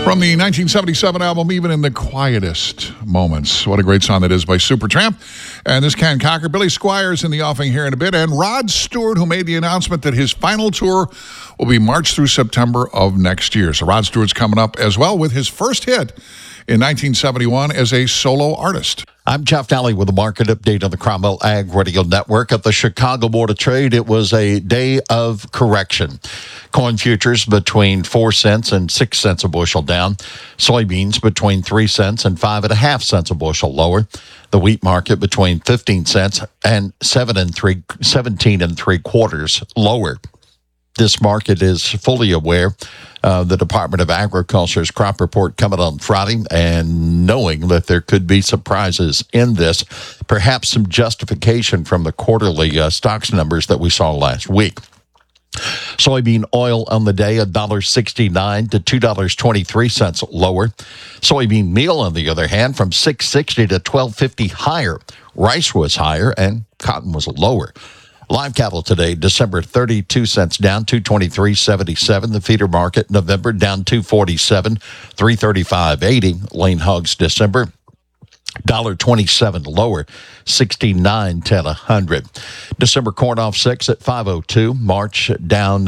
From the 1977 album, Even in the Quietest Moments. What a great song that is by Supertramp. And this can conquer. Billy Squires in the offing here in a bit. And Rod Stewart, who made the announcement that his final tour will be March through September of next year. So Rod Stewart's coming up as well with his first hit in 1971 as a solo artist. I'm Jeff Nally with a market update on the Cromwell Ag Radio Network. At the Chicago Board of Trade, it was a day of correction. Corn futures between 4 cents and 6 cents a bushel down. Soybeans between 3 cents and 5.5 cents a bushel lower. The wheat market between 15 cents and 17 and 3/4 lower. This market is fully aware of the Department of Agriculture's crop report coming on Friday, and knowing that there could be surprises in this, perhaps some justification from the quarterly stocks numbers that we saw last week. Soybean oil on the day, $1.69 to $2.23 lower. Soybean meal, on the other hand, from $6.60 to $12.50 higher. Rice was higher and cotton was lower. Live cattle today, December 32 cents down, 223.77. The feeder market, November down 247, 335.80. Lean hogs, December, $1.27 lower, 69.10 a hundred. December corn off 6 at 5.02. March down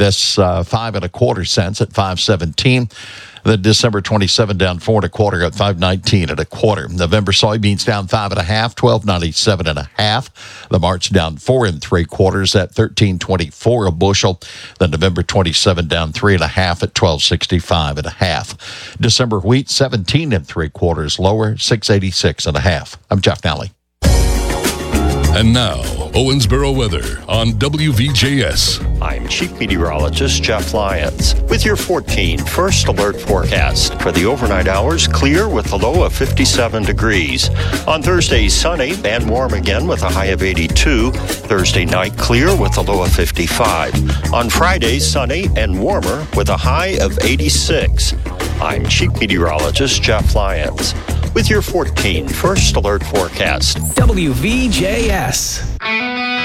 5.25 cents at 5.17. The December 27 down 4 1/4 at 5.19 1/4. November soybeans down 5.5, 12.97 1/2. The March down 4 3/4 at 13.24 a bushel. The November 27 down 3.5 at 12.65 1/2. December wheat 17 3/4 lower, 6.86 1/2. I'm Jeff Nally. And now, Owensboro weather on WVJS. I'm Chief Meteorologist Jeff Lyons with your 14 First Alert forecast. For the overnight hours, clear with a low of 57 degrees. On Thursday, sunny and warm again with a high of 82. Thursday night, clear with a low of 55. On Friday, sunny and warmer with a high of 86. I'm Chief Meteorologist Jeff Lyons with your 14 First Alert forecast. WVJS.